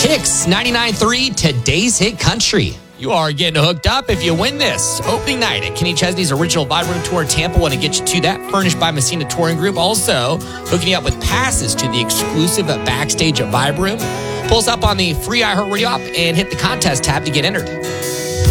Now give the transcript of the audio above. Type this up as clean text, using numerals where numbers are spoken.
Kicks 99.3, today's hit country. You are getting hooked up if you win this. Opening night at Kenny Chesney's original Vibe Room Tour Tampa. Want to get you to that. Furnished by Messina Touring Group. Also, hooking you up with passes to the exclusive backstage at Vibe Room. Pull us up on the free iHeartRadio app and hit the contest tab to get entered.